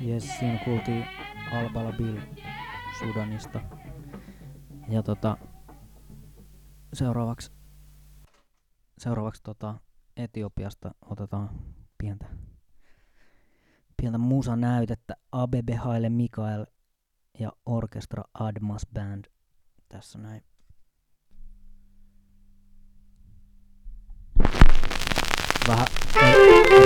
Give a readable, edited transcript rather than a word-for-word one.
Jes, siinä kuultiin Albala Bill Sudanista. Ja seuraavaksi Etiopiasta otetaan pientä musanäytettä. Abebe Haile Mikael ja Orkestra Admas Band. Tässä näin. Vähän